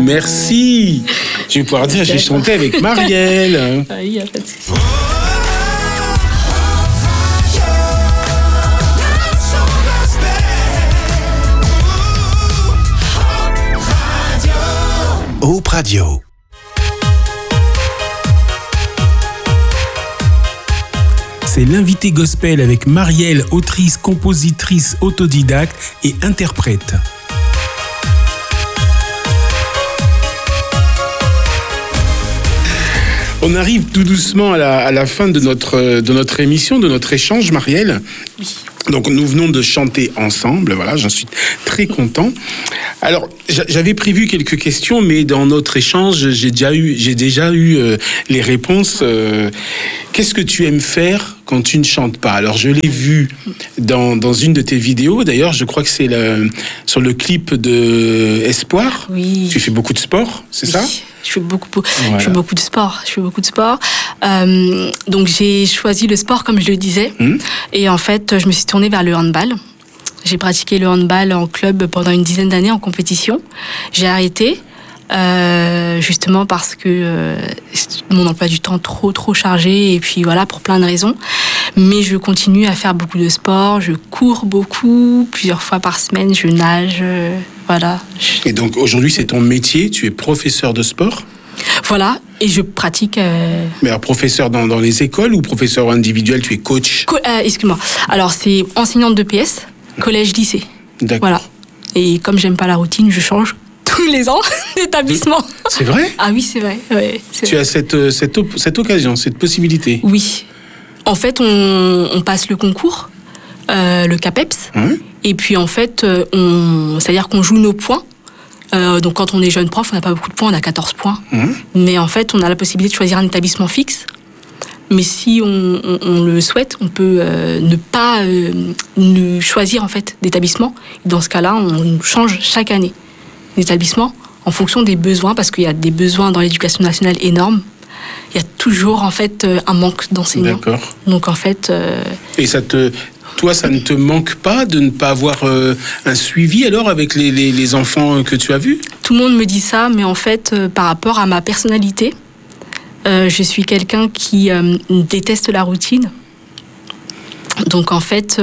merci. Je vais pouvoir dire, j'ai chanté avec Marielle. Ah oui, y a pas de souci. Hope Radio. C'est l'invité gospel avec Marielle, autrice, compositrice, autodidacte et interprète. On arrive tout doucement à la fin de notre émission, de notre échange, Marielle. Oui. Donc nous venons de chanter ensemble, voilà, j'en suis très content. Alors j'avais prévu quelques questions, mais dans notre échange, j'ai déjà eu les réponses. Qu'est-ce que tu aimes faire quand tu ne chantes pas? Alors je l'ai vu dans une de tes vidéos. D'ailleurs, je crois que c'est sur le clip de Espoir. Oui. Tu fais beaucoup de sport, c'est ça? Je fais beaucoup de sport. Donc j'ai choisi le sport comme je le disais. Et en fait, je me suis tournée vers le handball. J'ai pratiqué le handball en club pendant une dizaine d'années en compétition. J'ai arrêté justement parce que mon emploi du temps trop chargé et puis voilà, pour plein de raisons. Mais je continue à faire beaucoup de sport. Je cours beaucoup, plusieurs fois par semaine. Je nage, voilà. Et donc aujourd'hui, c'est ton métier. Tu es professeur de sport. Voilà, et je pratique... Mais alors, professeur dans les écoles ou professeur individuel, tu es coach? Excuse-moi. Alors, c'est enseignante de PS, collège-lycée. D'accord. Voilà. Et comme j'aime pas la routine, je change tous les ans d'établissement. C'est vrai? Ah oui, c'est vrai. Ouais, tu as cette occasion, cette possibilité? Oui. En fait, on passe le concours, le CAPEPS, et puis en fait, c'est-à-dire qu'on joue nos points. Donc quand on est jeune prof, on n'a pas beaucoup de points, on a 14 points. Mais en fait, on a la possibilité de choisir un établissement fixe. Mais si on le souhaite, on peut ne pas choisir en fait d'établissement. Dans ce cas-là, on change chaque année d'établissement en fonction des besoins, parce qu'il y a des besoins dans l'éducation nationale énormes. Il y a toujours en fait un manque d'enseignants. D'accord. Donc en fait... Et toi, ça ne te manque pas de ne pas avoir un suivi alors avec les enfants que tu as vus? Tout le monde me dit ça, mais en fait, par rapport à ma personnalité, je suis quelqu'un qui déteste la routine. Donc en fait,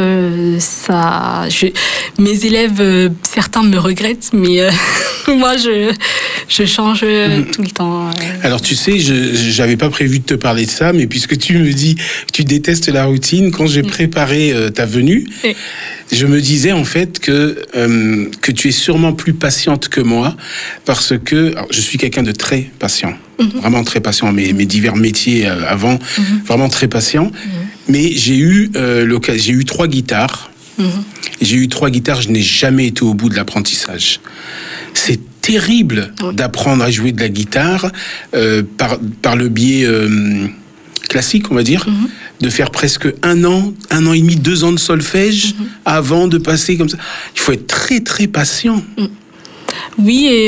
mes élèves, certains me regrettent, mais moi je change tout le temps. Alors tu sais, j'avais pas prévu de te parler de ça, mais puisque tu me dis que tu détestes la routine, quand j'ai préparé ta venue, je me disais en fait que tu es sûrement plus patiente que moi, parce que je suis quelqu'un de très patient, vraiment très patient. Mes divers métiers avant, vraiment très patient. Mais j'ai eu 3 guitares. J'ai eu 3 guitares, je n'ai jamais été au bout de l'apprentissage. C'est terrible d'apprendre à jouer de la guitare par le biais classique, on va dire, de faire presque 1 an et demi, 2 ans de solfège avant de passer comme ça. Il faut être très très patient. Oui, et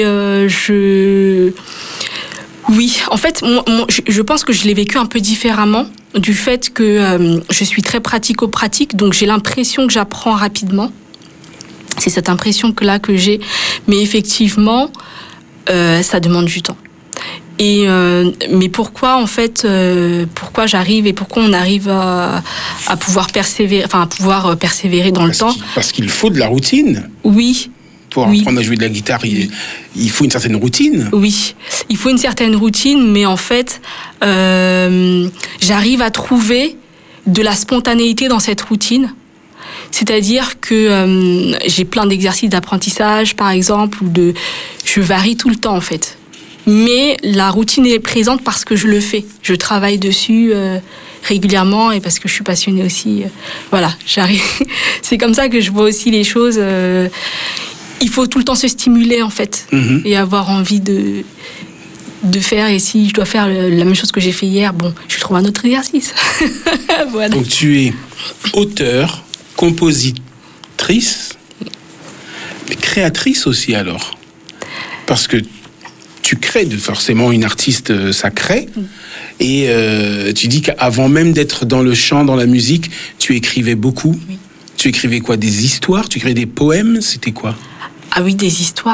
oui, en fait, je pense que je l'ai vécu un peu différemment, du fait que je suis très pratico-pratique, donc j'ai l'impression que j'apprends rapidement. C'est cette impression que j'ai. Mais effectivement, ça demande du temps. Mais pourquoi, en fait, pourquoi j'arrive et pourquoi on arrive à pouvoir persévérer dans le temps? Parce qu'il faut de la routine. Oui. Pour apprendre à jouer de la guitare, il faut une certaine routine. Oui, il faut une certaine routine, mais en fait, j'arrive à trouver de la spontanéité dans cette routine. C'est-à-dire que j'ai plein d'exercices d'apprentissage, par exemple, je varie tout le temps, en fait. Mais la routine est présente parce que je le fais. Je travaille dessus régulièrement et parce que je suis passionnée aussi. Voilà, j'arrive. C'est comme ça que je vois aussi les choses. Il faut tout le temps se stimuler, en fait, et avoir envie de faire. Et si je dois faire la même chose que j'ai fait hier, bon, je trouve un autre exercice. Voilà. Donc tu es auteur, compositrice, mais créatrice aussi alors. Parce que tu crées, forcément une artiste, ça crée. Et tu dis qu'avant même d'être dans le chant, dans la musique, tu écrivais beaucoup. Oui. Tu écrivais quoi? Des histoires? Tu écrivais des poèmes? C'était quoi? Ah oui, des histoires.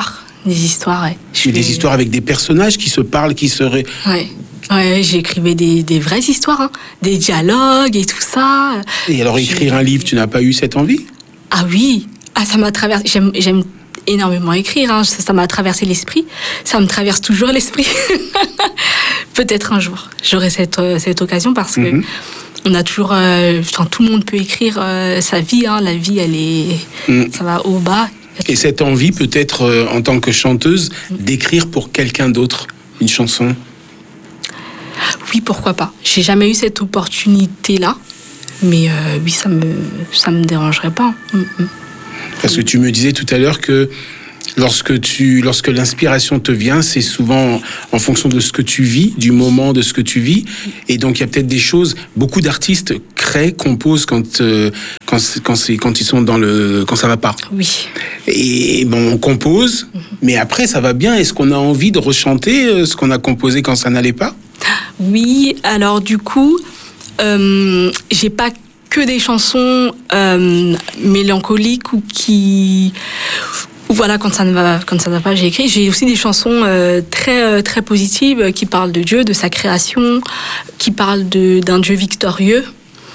des histoires, ouais. Des histoires avec des personnages qui se parlent, qui seraient... Ouais, j'écrivais des vraies histoires, hein. Des dialogues et tout ça. Et alors, écrire un livre, tu n'as pas eu cette envie ? Ah oui, ça m'a traversé. J'aime énormément écrire, hein. Ça m'a traversé l'esprit. Ça me traverse toujours l'esprit. Peut-être un jour, j'aurai cette occasion parce que on a toujours... tout le monde peut écrire sa vie, hein. La vie, elle est... Ça va au bas. Et cette envie, peut-être, en tant que chanteuse, d'écrire pour quelqu'un d'autre une chanson ? Oui, pourquoi pas. J'ai jamais eu cette opportunité-là, mais oui, ça me dérangerait pas. Parce que tu me disais tout à l'heure que lorsque l'inspiration te vient, c'est souvent en fonction de ce que tu vis, du moment de ce que tu vis. Et donc, il y a peut-être des choses, beaucoup d'artistes créent, composent quand ils sont quand ça va pas. Oui. Et bon, on compose, mais après, ça va bien. Est-ce qu'on a envie de rechanter ce qu'on a composé quand ça n'allait pas ? Oui, alors du coup, j'ai pas que des chansons mélancoliques ou qui... Voilà, quand ça ne va pas, j'ai écrit. J'ai aussi des chansons très très positives qui parlent de Dieu, de sa création, qui parlent d'un Dieu victorieux.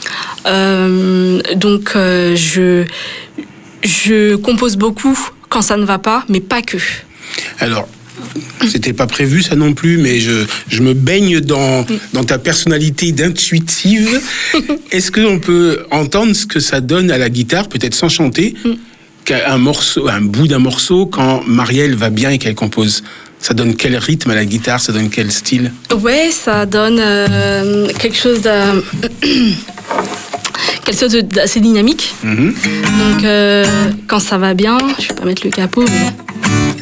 Donc je compose beaucoup quand ça ne va pas, mais pas que. Alors, c'était pas prévu ça non plus, mais je me baigne dans ta personnalité d'intuitive. Est-ce qu'on peut entendre ce que ça donne à la guitare, peut-être sans chanter, un bout d'un morceau, quand Marielle va bien et qu'elle compose? Ça donne quel rythme à la guitare? Ça donne quel style? Ouais, ça donne quelque chose d'assez dynamique. Donc, quand ça va bien, je vais pas mettre le capot, mais...